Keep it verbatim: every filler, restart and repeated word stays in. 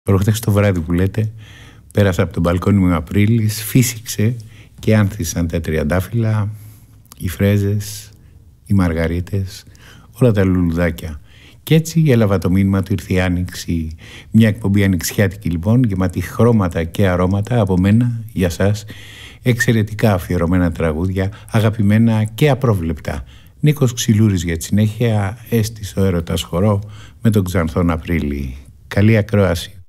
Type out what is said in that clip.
Προχτές το βράδυ που λέτε, πέρασα από τον μπαλκόνι μου Απρίλης, φύσηξε και άνθησαν τα τριαντάφυλλα, οι φρέζες, οι μαργαρίτες, όλα τα λουλουδάκια. Και έτσι έλαβα το μήνυμα του, ήρθε η Άνοιξη, μια εκπομπή ανοιξιάτικη λοιπόν, γεμάτη χρώματα και αρώματα από μένα για σας, εξαιρετικά αφιερωμένα τραγούδια, αγαπημένα και απρόβλεπτα. Νίκος Ξυλούρης για τη συνέχεια, έστησε ο έρωτας χορό με τον Ξανθόν Απρίλη. Καλή ακρόαση.